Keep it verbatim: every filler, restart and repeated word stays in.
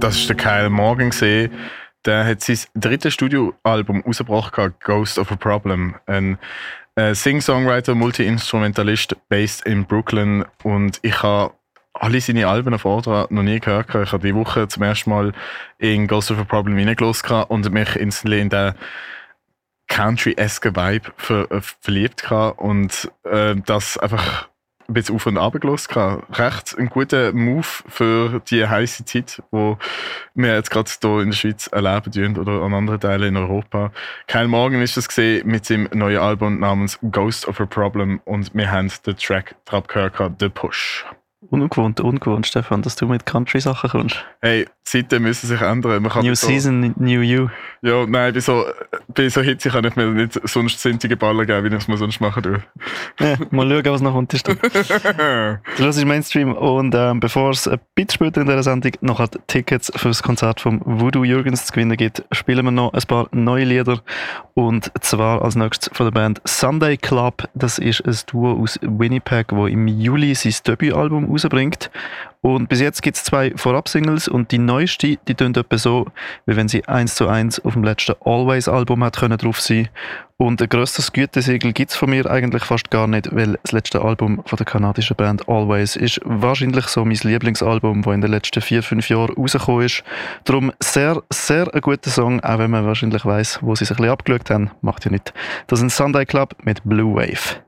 das ist der Kyle Morgan gesehen. Der hat sein drittes Studioalbum rausgebracht, Ghost of a Problem. Ein äh, Sing-Songwriter, Multi-Instrumentalist, based in Brooklyn. Und ich habe alle seine Alben auf Vortrag noch nie gehört. Ich habe diese Woche zum ersten Mal in Ghost of a Problem reingelassen und mich instantly in den Country-esque Vibe ver- äh, verliebt gehabt und äh, das einfach ein bisschen auf und ab gelassen gehabt. Recht ein guter Move für die heisse Zeit, die wir jetzt gerade hier in der Schweiz erleben dürfen oder an anderen Teilen in Europa. Kyle Morgan ist das gesehen mit seinem neuen Album namens Ghost of a Problem und wir haben den Track drauf gehört, The Push. Ungewohnt, ungewohnt, Stefan, dass du mit Country-Sachen kommst. Hey, die Zeiten müssen sich ändern. Man kann New so, Season, New You. Ja, nein, bei so, bei so Hitze kann ich mir nicht sonst sintige Ballen geben, wie ich es mir sonst machen tue. Ja, mal schauen, was noch kommt. Du hörst Mainstream und ähm, bevor es ein bisschen später in dieser Sendung noch hat Tickets für das Konzert von Voodoo Jürgens zu gewinnen gibt, spielen wir noch ein paar neue Lieder. Und zwar als nächstes von der Band Sunday Club. Das ist ein Duo aus Winnipeg, das im Juli sein Debütalbum rausbringt. Und bis jetzt gibt es zwei Vorab-Singles und die neueste, die tönt etwa so, wie wenn sie eins zu eins auf dem letzten Always-Album hat können drauf sein. Und ein grösseres Gütesiegel gibt es von mir eigentlich fast gar nicht, weil das letzte Album von der kanadischen Band Always ist wahrscheinlich so mein Lieblingsalbum, das in den letzten vier, fünf Jahren rausgekommen ist. Darum sehr, sehr ein guter Song, auch wenn man wahrscheinlich weiss, wo sie sich ein bisschen abgeschaut haben. Macht ja nicht. Das ist ein Sunday Club mit Blue Wave.